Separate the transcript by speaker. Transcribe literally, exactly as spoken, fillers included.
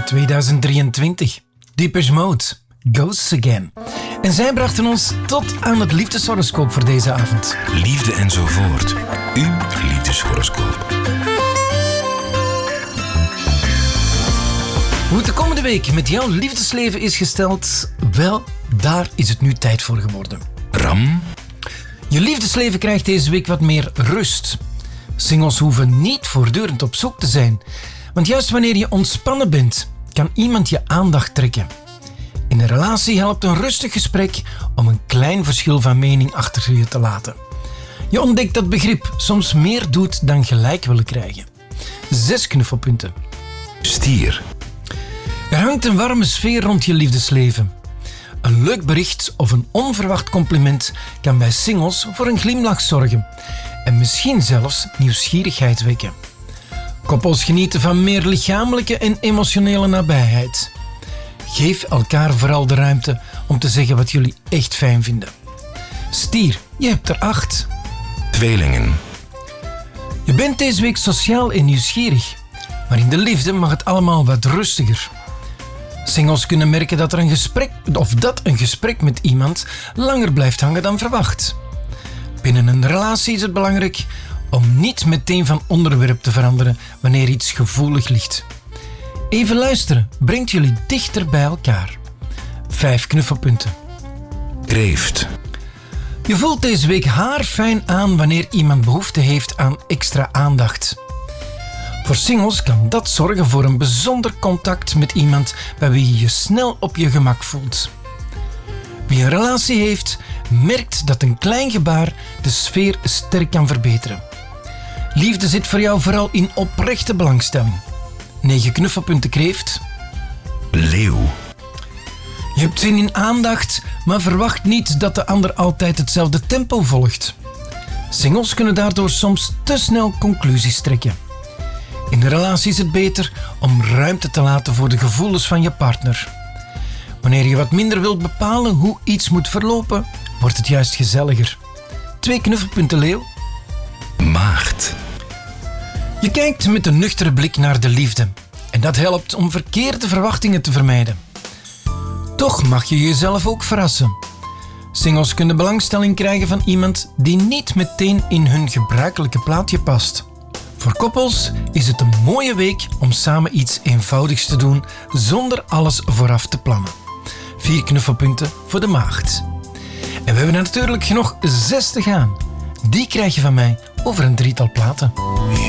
Speaker 1: tweeduizend drieëntwintig. Depeche Mode, Ghosts Again. En zij brachten ons tot aan het liefdeshoroscoop voor deze avond.
Speaker 2: Liefde enzovoort. Uw liefdeshoroscoop.
Speaker 1: Hoe het de komende week met jouw liefdesleven is gesteld, wel, daar is het nu tijd voor geworden.
Speaker 2: Ram.
Speaker 1: Je liefdesleven krijgt deze week wat meer rust. Singles hoeven niet voortdurend op zoek te zijn. Want juist wanneer je ontspannen bent, kan iemand je aandacht trekken. In een relatie helpt een rustig gesprek om een klein verschil van mening achter je te laten. Je ontdekt dat begrip soms meer doet dan gelijk willen krijgen. Zes knuffelpunten.
Speaker 2: Stier.
Speaker 1: Er hangt een warme sfeer rond je liefdesleven. Een leuk bericht of een onverwacht compliment kan bij singles voor een glimlach zorgen en misschien zelfs nieuwsgierigheid wekken. Koppels genieten van meer lichamelijke en emotionele nabijheid. Geef elkaar vooral de ruimte om te zeggen wat jullie echt fijn vinden. Stier, je hebt er acht.
Speaker 2: Tweelingen.
Speaker 1: Je bent deze week sociaal en nieuwsgierig, maar in de liefde mag het allemaal wat rustiger. Singles kunnen merken dat er een gesprek, of dat een gesprek met iemand langer blijft hangen dan verwacht. Binnen een relatie is het belangrijk om niet meteen van onderwerp te veranderen wanneer iets gevoelig ligt. Even luisteren brengt jullie dichter bij elkaar. Vijf knuffelpunten.
Speaker 2: Kreeft.
Speaker 1: Je voelt deze week haarfijn aan wanneer iemand behoefte heeft aan extra aandacht. Voor singles kan dat zorgen voor een bijzonder contact met iemand bij wie je je snel op je gemak voelt. Wie een relatie heeft, merkt dat een klein gebaar de sfeer sterk kan verbeteren. Liefde zit voor jou vooral in oprechte belangstelling. Negen knuffelpunten kreeft.
Speaker 2: Leeuw.
Speaker 1: Je hebt zin in aandacht, maar verwacht niet dat de ander altijd hetzelfde tempo volgt. Singles kunnen daardoor soms te snel conclusies trekken. In de relatie is het beter om ruimte te laten voor de gevoelens van je partner. Wanneer je wat minder wilt bepalen hoe iets moet verlopen, wordt het juist gezelliger. Twee knuffelpunten, leeuw.
Speaker 2: Maagd.
Speaker 1: Je kijkt met een nuchtere blik naar de liefde. En dat helpt om verkeerde verwachtingen te vermijden. Toch mag je jezelf ook verrassen. Singles kunnen belangstelling krijgen van iemand die niet meteen in hun gebruikelijke plaatje past. Voor koppels is het een mooie week om samen iets eenvoudigs te doen zonder alles vooraf te plannen. Vier knuffelpunten voor de maagd. En we hebben natuurlijk nog zes te gaan. Die krijg je van mij over een drietal platen.